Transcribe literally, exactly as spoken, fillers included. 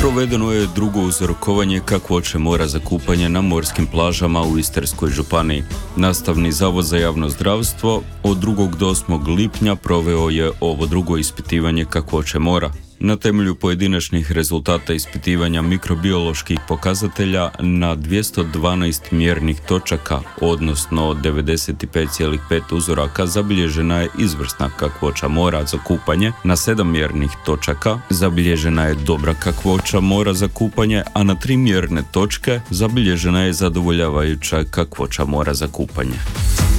Provedeno je drugo uzorkovanje kakvoće mora za kupanje na morskim plažama u Istarskoj županiji. Nastavni zavod za javno zdravstvo od drugog do osmog lipnja proveo je ovo drugo ispitivanje kakvoće mora. Na temelju pojedinačnih rezultata ispitivanja mikrobioloških pokazatelja na dvjesto dvanaest mjernih točaka, odnosno devedeset pet zarez pet uzoraka, zabilježena je izvrsna kakvoća mora za kupanje, na sedam mjernih točaka zabilježena je dobra kakvoća mora za kupanje, a na tri mjerne točke zabilježena je zadovoljavajuća kakvoća mora za kupanje.